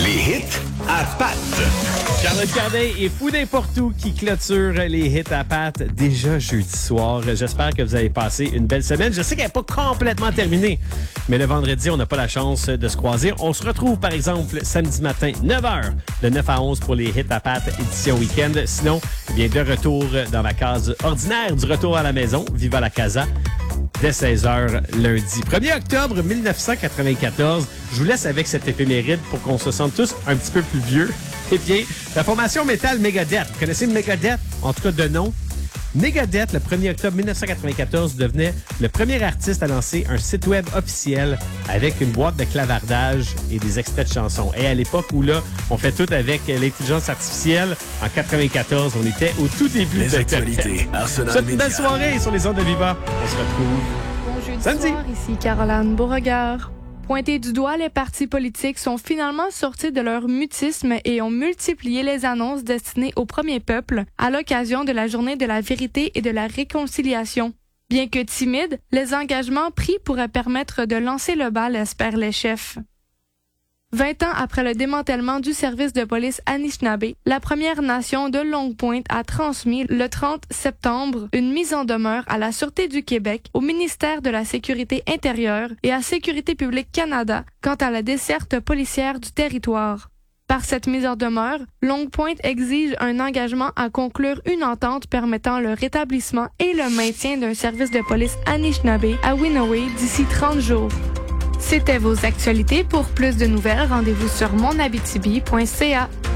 Les hits à patte. Charlotte Corday et Fou n'importe où qui clôture les hits à patte déjà jeudi soir. J'espère que vous avez passé une belle semaine. Je sais qu'elle n'est pas complètement terminée, mais le vendredi, on n'a pas la chance de se croiser. On se retrouve, par exemple, samedi matin, 9h, de 9 à 11 pour les hits à patte, édition week-end. Sinon, bien de retour dans la case ordinaire du retour à la maison, Viva la Casa, dès 16h lundi. 1er octobre 1994. Je vous laisse avec cette éphéméride pour qu'on se sente tous un petit peu plus vieux. Eh bien, la formation métal Megadeth. Vous connaissez Megadeth? En tout cas, de nom. Megadeth, le 1er octobre 1994, devenait le premier artiste à lancer un site web officiel avec une boîte de clavardage et des extraits de chansons. Et à l'époque où là, on fait tout avec l'intelligence artificielle, en 94, on était au tout début Les de actualités. Arsenal Une belle soirée sur les ondes de Viva. On se retrouve Bon jeudi samedi. soir, ici Caroline Beauregard. Pointés du doigt, les partis politiques sont finalement sortis de leur mutisme et ont multiplié les annonces destinées au premier peuple à l'occasion de la journée de la vérité et de la réconciliation. Bien que timides, les engagements pris pourraient permettre de lancer le bal, espèrent les chefs. 20 ans après le démantèlement du service de police Anishinaabe, la Première Nation de Longue Pointe a transmis le 30 septembre une mise en demeure à la Sûreté du Québec, au ministère de la Sécurité intérieure et à Sécurité publique Canada quant à la desserte policière du territoire. Par cette mise en demeure, Longue Pointe exige un engagement à conclure une entente permettant le rétablissement et le maintien d'un service de police Anishinaabe à Winaway d'ici 30 jours. C'était vos actualités. Pour plus de nouvelles, rendez-vous sur monabitibi.ca.